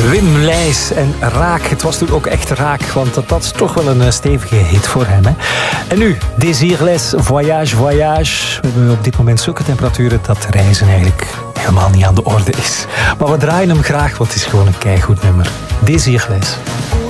Wim Leijs en Raak. Het was toen ook echt raak, want dat is toch wel een stevige hit voor hem. Hè? En nu, Désirless, Voyage, Voyage. We hebben op dit moment zulke temperaturen dat reizen eigenlijk helemaal niet aan de orde is. Maar we draaien hem graag, want het is gewoon een keigoed nummer. Désirless.